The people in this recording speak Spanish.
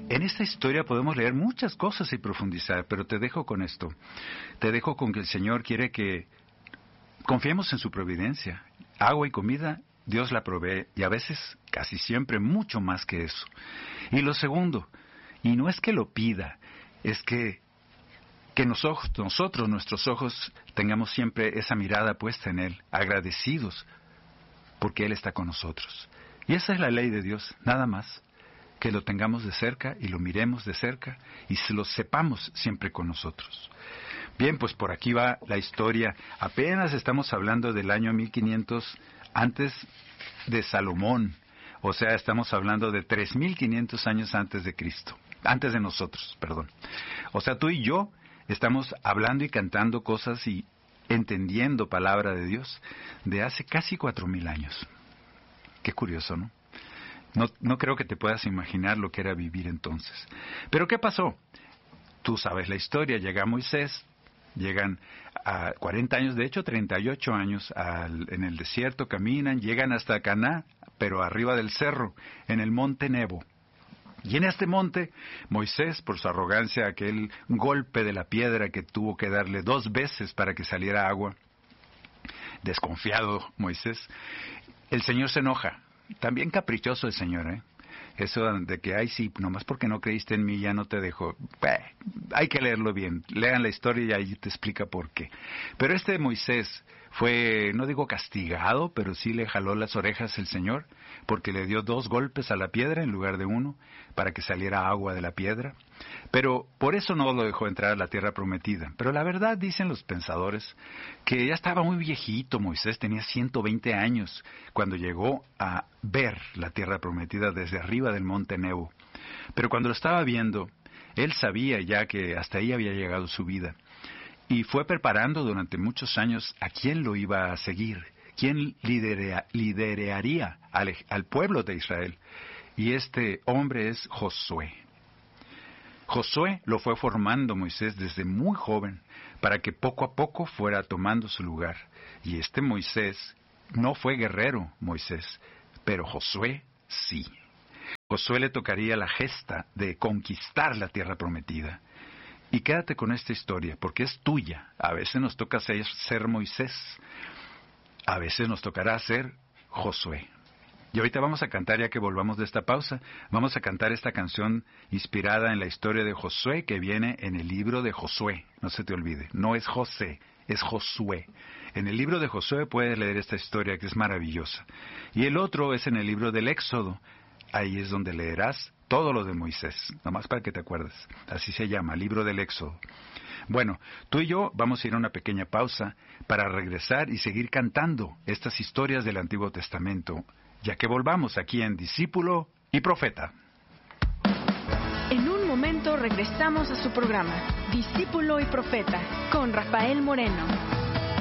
en esta historia podemos leer muchas cosas y profundizar, pero te dejo con esto. Te dejo con que el Señor quiere que confiemos en su providencia. Agua y comida, Dios la provee, y a veces, casi siempre, mucho más que eso. Y lo segundo, y no es que lo pida, es que nosotros, nuestros ojos, tengamos siempre esa mirada puesta en Él, agradecidos, porque Él está con nosotros. Y esa es la ley de Dios, nada más, que lo tengamos de cerca y lo miremos de cerca y lo sepamos siempre con nosotros. Bien, pues por aquí va la historia. Apenas estamos hablando del año 1500 antes de Salomón. O sea, estamos hablando de 3500 años antes de Cristo. Antes de nosotros, perdón. O sea, tú y yo estamos hablando y cantando cosas y entendiendo palabra de Dios de hace casi 4000 años. Qué curioso, ¿no? No creo que te puedas imaginar lo que era vivir entonces. Pero ¿qué pasó? Tú sabes la historia. Llega Moisés, llegan a 40 años, de hecho 38 años en el desierto, caminan, llegan hasta Caná, pero arriba del cerro, en el monte Nebo. Y en este monte, Moisés, por su arrogancia, aquel golpe de la piedra que tuvo que darle 2 veces para que saliera agua, desconfiado Moisés, el Señor se enoja. También caprichoso el Señor, ¿eh? Eso de que, ay, sí, nomás porque no creíste en mí ya no te dejo. Hay que leerlo bien. Lean la historia y ahí te explica por qué. Pero este Moisés fue, no digo castigado, pero sí le jaló las orejas el Señor, porque le dio 2 golpes a la piedra en lugar de 1, para que saliera agua de la piedra. Pero por eso no lo dejó entrar a la tierra prometida. Pero la verdad, dicen los pensadores, que ya estaba muy viejito Moisés, tenía 120 años, cuando llegó a ver la tierra prometida desde arriba del monte Nebo. Pero cuando lo estaba viendo, él sabía ya que hasta ahí había llegado su vida. Y fue preparando durante muchos años a quién lo iba a seguir, quién lideraría al pueblo de Israel. Y este hombre es Josué. Josué lo fue formando Moisés desde muy joven, para que poco a poco fuera tomando su lugar. Y este Moisés no fue guerrero, Moisés, pero Josué sí. Josué le tocaría la gesta de conquistar la tierra prometida. Y quédate con esta historia, porque es tuya. A veces nos toca ser Moisés, a veces nos tocará ser Josué. Y ahorita vamos a cantar, ya que volvamos de esta pausa, vamos a cantar esta canción inspirada en la historia de Josué, que viene en el libro de Josué. No se te olvide, no es José, es Josué. En el libro de Josué puedes leer esta historia que es maravillosa. Y el otro es en el libro del Éxodo. Ahí es donde leerás todo lo de Moisés, nomás para que te acuerdes. Así se llama, libro del Éxodo. Bueno, tú y yo vamos a ir a una pequeña pausa para regresar y seguir cantando estas historias del Antiguo Testamento, ya que volvamos aquí en Discípulo y Profeta. En un momento regresamos a su programa, Discípulo y Profeta, con Rafael Moreno.